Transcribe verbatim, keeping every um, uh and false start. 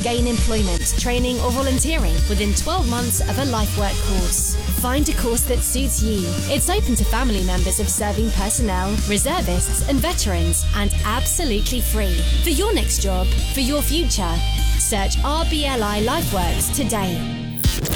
gain employment, training or volunteering within twelve months of a LifeWork course. Find a course that suits you. It's open to family members of serving personnel, reservists and veterans, and absolutely free. For your next job, for your future, search R B L I LifeWorks today.